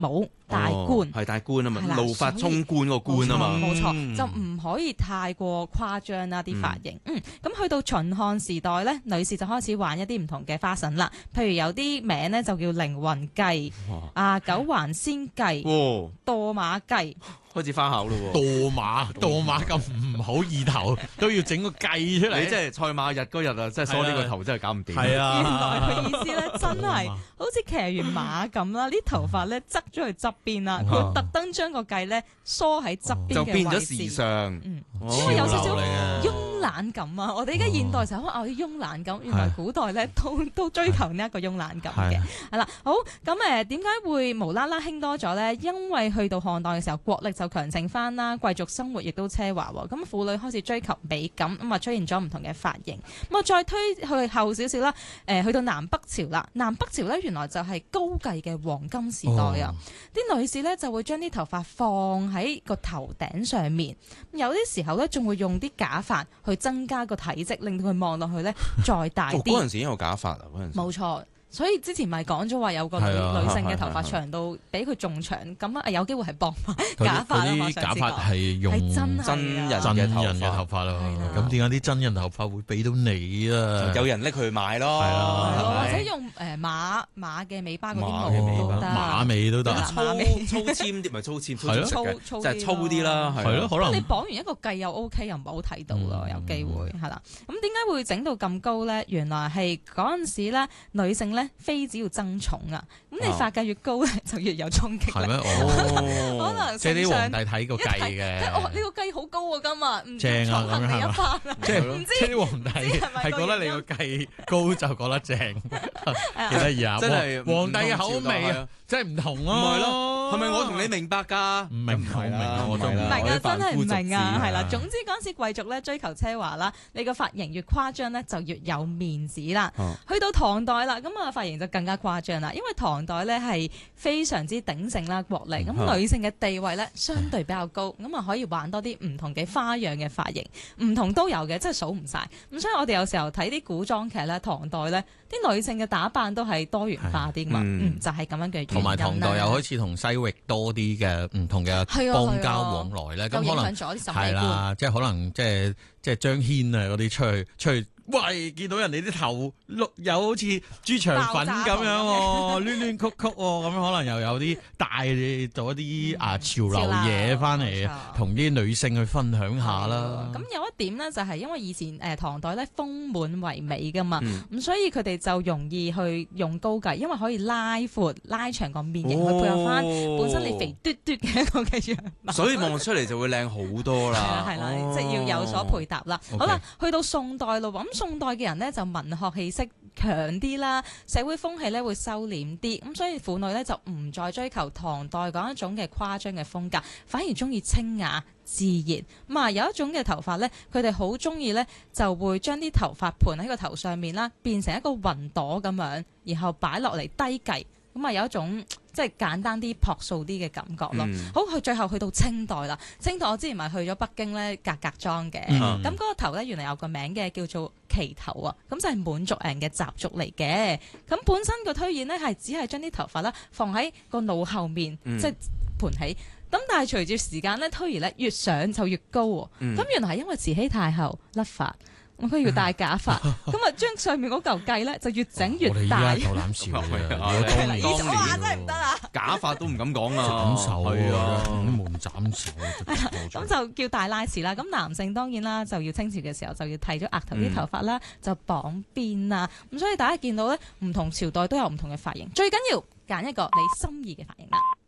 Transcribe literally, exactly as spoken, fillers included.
帽大冠， 係大冠啊嘛， 係啦怒髮衝冠個冠啊嘛， 冇錯， 嗯就唔可以太過誇張啦啲髮型。嗯，咁去到秦漢時代咧，女士就開始玩一啲唔同嘅花臣啦，譬如有啲名咧就叫凌雲髻、啊九環仙髻、 哇， 墮馬髻。 開始花巧咯喎。 墮馬墮馬咁唔好意頭，都要整個計出嚟。 你即係賽馬日嗰日啊，即係梳呢個頭真係搞唔掂。 係啊， 原來佢意思咧，真係好似騎完馬咁啦，啲頭髮咧側咗去側邊啦，佢特登將個髻咧梳喺側邊就變咗嘅位置。 時尚。 嗯， 哦因為有少少潮流嚟嘅慵懶感啊！我哋而家現代時候啊，慵懶感，原來古代咧都都追求呢一個慵懶感嘅。係啦，好咁誒，點解會無啦啦興多咗咧？因為去到漢代嘅時候，國力就強盛翻啦，貴族生活亦都奢華喎，咁婦女開始追求美感，咁啊出現咗唔同嘅髮型。咁啊再推去後少少啦，誒去到南北朝啦，南北朝咧原來就係高髻嘅黃金時代啊！啲、哦、女士咧就會將啲頭髮放喺個頭頂上面，有啲時候咧仲會用啲假髮去增加個體積，令到佢望落去咧再大啲。 嗰陣時已經有假髮啊！嗰陣時冇錯。所以之前咪講咗話有個女女性嘅頭髮長到比佢仲長，咁啊有機會係薄髮假髮啦。 啲假髮係用真真人真人嘅頭髮髮咯。咁點解啲真人頭髮會俾到你啊？ 有人拎佢去買咯， 係啊， 或者用誒馬馬嘅尾巴嗰啲毛都得， 馬尾都得， 粗粗纖啲咪粗纖， 係咯， 粗就係粗啲啦， 係咯，可能你綁完一個髻又 OK，又唔好睇到咯，有機會係啦。咁點解會整到咁高咧？原來係嗰陣時咧，女性咧妃子要爭寵啊，咁你髮髻越高咧，就越有衝擊力。 係咩？哦， 可能即係啲皇帝睇個髻嘅。 哦，呢個髻好高啊，今日正啊，咁樣係嘛？即係唔知即係啲皇帝係覺得你個髻高就覺得正，幾得意啊！ 真係皇帝嘅口味啊，真係唔同咯。 唔係咯，係咪我同你明白㗎？ 唔明，唔明，我都唔唔明啊，真係唔明啊，係啦。總總之嗰陣時貴族咧追求奢華啦，你個髮型越誇張咧就越有面子啦。去到唐代啦，咁啊髮型就更加誇張啦，因為唐代咧係非常之鼎盛啦國力，咁女性嘅地位咧相對比較高，咁啊可以玩多啲唔同嘅花樣嘅髮型，唔同都有嘅，真係數唔晒。咁所以我哋有時候睇啲古裝劇咧，唐代咧啲女性嘅打扮都係多元化啲嘛，嗯，就係咁樣嘅原因啦。 同埋唐代又開始同西域多啲嘅唔同嘅邦交往來咧，咁可能係啦，即係可能即係即係張騫啊嗰啲出去出去。喂，見到人哋啲頭碌有好似豬腸粉咁樣喎，攣攣曲曲喎，咁樣可能又有啲帶你做一啲啊潮流嘢翻嚟，同啲女性去分享下啦。 咁有一點咧，就係因為以前誒唐代咧豐滿為美噶嘛，咁、 嗯、 所以佢哋就容易去用高髻，因為可以拉闊拉長個面型去配合翻本身你肥嘟嘟嘅一個嘅樣貌， 所以望出嚟就會靚好多啦。 係啦，係啦，即係要有所配搭啦。好啦，去到宋代咯，咁宋代嘅人咧就文學氣息強啲啦，社會風氣咧會收斂啲，咁所以婦女咧就唔再追求唐代嗰一種嘅誇張嘅風格，反而中意清雅自然。咁啊有一種嘅頭髮咧，佢哋好中意咧就會將啲頭髮盤喺個頭上面啦，變成一個雲朵咁樣，然後擺落嚟低髻。咁啊有一種即係簡單啲、樸素啲嘅感覺咯。嗯、好，去最後去到清代啦。清代我之前咪去咗北京咧，格格莊嘅。咁嗰、嗯、個頭咧原來有個名嘅，叫做旗頭啊。咁就係滿族人嘅習俗嚟嘅。咁本身個推演咧係只係將啲頭髮啦放喺個腦後面，嗯、即係盤起。咁但係隨住時間咧推移咧，越上就越高喎。咁、嗯、原來係因為慈禧太后甩髮。咁佢要戴假髮，咁啊將上面嗰嚿髻咧就越整越大。 夠膽笑嘅， 以前我話真係唔得啊！ 假髮都唔敢講啊， 斬手啊，門斬手。 咁就叫大拉絲啦。咁男性當然啦，就要清朝嘅時候就要剃咗額頭啲頭髮啦，嗯、就綁辮啊。咁所以大家見到咧，唔同朝代都有唔同嘅髮型，最緊要揀一個你心意嘅髮型啦。